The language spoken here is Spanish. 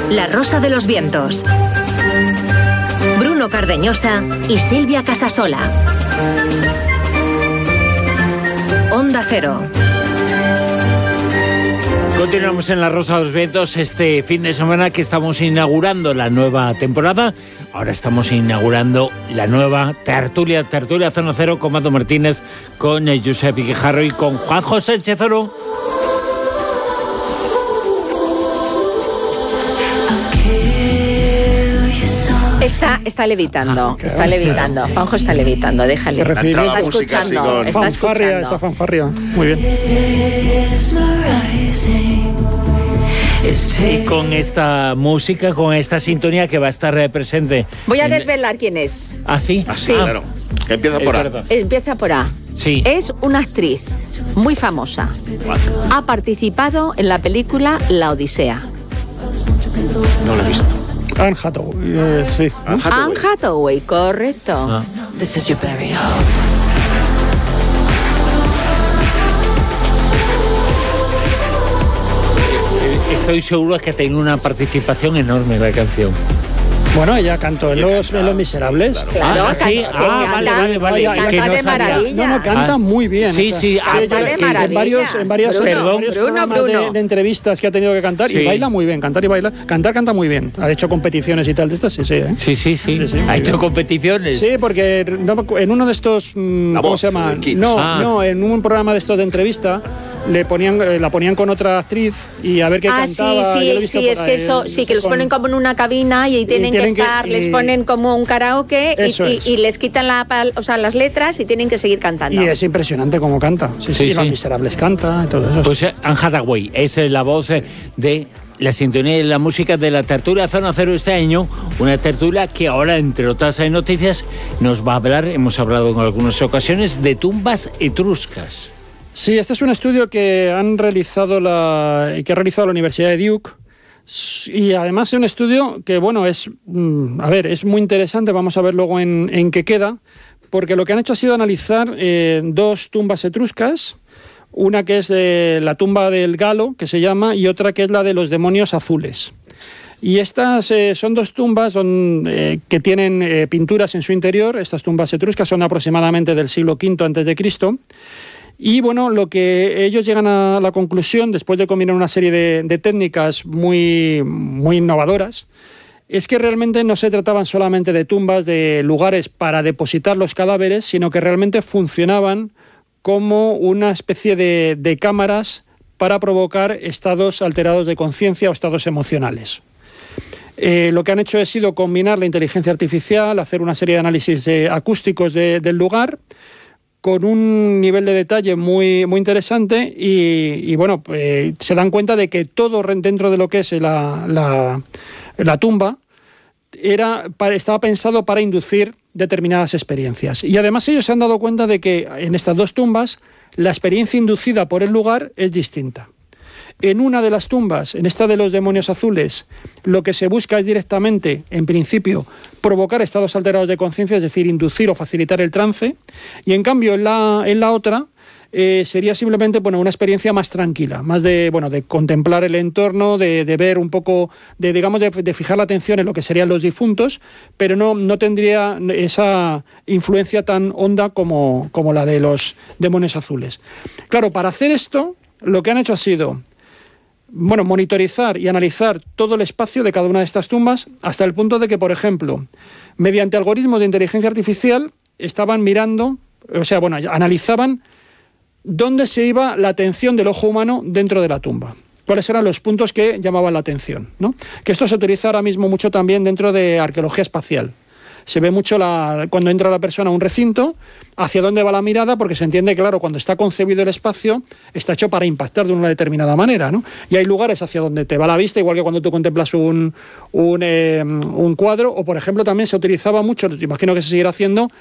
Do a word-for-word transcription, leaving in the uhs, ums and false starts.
La Rosa de los Vientos. Bruno Cardeñosa y Silvia Casasola. Onda Cero. Continuamos en La Rosa de los Vientos este fin de semana que estamos inaugurando la nueva temporada. Ahora estamos inaugurando la nueva tertulia, tertulia Zona Cero con Mado Martínez, con Josep Guijarro y con Juanjo Sánchez Oro. Está, está levitando, ah, está levitando. Juanjo está levitando, déjale. Está escuchando, con... está fanfarria, está fanfarria. Muy bien. Y con esta música, con esta sintonía que va a estar presente. Voy a en... desvelar quién es. ¿Ah, sí? Ah, sí, claro. Que empieza por A. Empieza por A. Sí. Es una actriz muy famosa. Ha participado en la película La Odisea. No la he visto. Anne Hathaway, eh, sí. Anne Hathaway. Anne Hathaway, correcto. Ah. This is your burial. Estoy seguro que tiene una participación enorme en la canción. Bueno, ella cantó en Los, en los Miserables. Claro, ah, sí. Ah, vale, vale, vale. Canta que no de maravilla. No, no, canta ah, muy bien. Sí, o sea, sí. Canta sí, de que maravilla. En varios, en varios, Bruno, en varios Bruno, programas Bruno. De, de entrevistas que ha tenido que cantar sí. Y baila muy bien, cantar y bailar. Cantar canta muy bien. Ha hecho competiciones y tal de estas, sí, sí. ¿eh? Sí, sí, sí. sí, sí ha hecho bien. competiciones. Sí, porque no, en uno de estos, mmm, ¿cómo voz, se llama? No, ah. no, en un programa de estos de entrevista. Le ponían, la ponían con otra actriz y a ver qué ah, cantaba. Sí, sí, sí, es que eso, sí, que los ponen como en una cabina y ahí tienen, y tienen que estar, que, y, les ponen como un karaoke y, y, y les quitan la, o sea, las letras y tienen que seguir cantando. Y es impresionante cómo canta. Sí, sí, sí, y Los sí. Miserables canta y todo eso. Pues Anne Hathaway es la voz de la sintonía y la música de la tertulia Zona Cero este año, una tertulia que ahora, entre otras noticias, nos va a hablar, hemos hablado en algunas ocasiones, de tumbas etruscas. Sí, este es un estudio que han realizado la que ha realizado la Universidad de Duke y además es un estudio que, bueno, es a ver, es muy interesante. Vamos a ver luego en, en qué queda, porque lo que han hecho ha sido analizar eh, dos tumbas etruscas, una que es de la tumba del Galo, que se llama, y otra que es la de los demonios azules. Y estas eh, son dos tumbas son, eh, que tienen eh, pinturas en su interior. Estas tumbas etruscas son aproximadamente del siglo quinto antes de Cristo. Y bueno, lo que ellos llegan a la conclusión, después de combinar una serie de, de técnicas muy, muy innovadoras, es que realmente no se trataban solamente de tumbas, de lugares para depositar los cadáveres, sino que realmente funcionaban como una especie de, de cámaras para provocar estados alterados de conciencia o estados emocionales. Eh, lo que han hecho ha sido combinar la inteligencia artificial, hacer una serie de análisis eh, acústicos de, del lugar, con un nivel de detalle muy, muy interesante y, y bueno, eh, se dan cuenta de que todo dentro de lo que es la, la, la tumba era, estaba pensado para inducir determinadas experiencias. Y además ellos se han dado cuenta de que en estas dos tumbas la experiencia inducida por el lugar es distinta. En una de las tumbas, en esta de los demonios azules, lo que se busca es directamente, en principio, provocar estados alterados de conciencia, es decir, inducir o facilitar el trance, y en cambio en la, en la otra eh, sería simplemente, bueno, una experiencia más tranquila, más de, bueno, de contemplar el entorno, de, de ver un poco, de, digamos, de, de fijar la atención en lo que serían los difuntos, pero no, no tendría esa influencia tan honda como, como la de los demonios azules. Claro, para hacer esto, lo que han hecho ha sido, bueno, monitorizar y analizar todo el espacio de cada una de estas tumbas hasta el punto de que, por ejemplo, mediante algoritmos de inteligencia artificial estaban mirando, o sea, bueno, analizaban dónde se iba la atención del ojo humano dentro de la tumba. Cuáles eran los puntos que llamaban la atención, ¿no? Que esto se utiliza ahora mismo mucho también dentro de arqueología espacial. Se ve mucho la, cuando entra la persona a un recinto, hacia dónde va la mirada, porque se entiende que, claro, cuando está concebido el espacio, está hecho para impactar de una determinada manera, ¿no? Y hay lugares hacia donde te va la vista, igual que cuando tú contemplas un, un, eh, un cuadro, o por ejemplo también se utilizaba mucho, imagino que se seguirá haciendo,